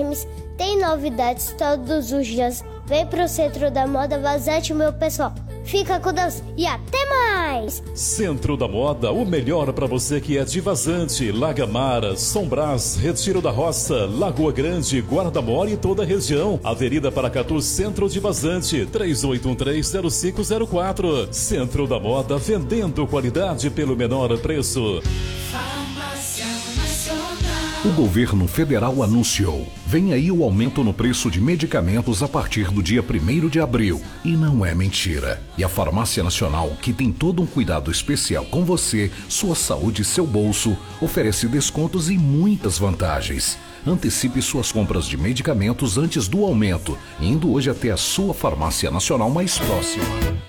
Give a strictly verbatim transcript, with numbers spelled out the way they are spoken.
Tem novidades todos os dias. Vem pro Centro da Moda Vazante, meu pessoal. Fica com Deus e até mais! Centro da Moda, o melhor para você que é de Vazante, Lagamara, São Brás, Retiro da Roça, Lagoa Grande, Guarda-Mor e toda a região. Avenida Paracatu, Centro de Vazante, três oito um três, zero cinco zero quatro. Centro da Moda, vendendo qualidade pelo menor preço. O governo federal anunciou: vem aí o aumento no preço de medicamentos a partir do dia primeiro de abril. E não é mentira. E a Farmácia Nacional, que tem todo um cuidado especial com você, sua saúde e seu bolso, oferece descontos e muitas vantagens. Antecipe suas compras de medicamentos antes do aumento, indo hoje até a sua Farmácia Nacional mais próxima.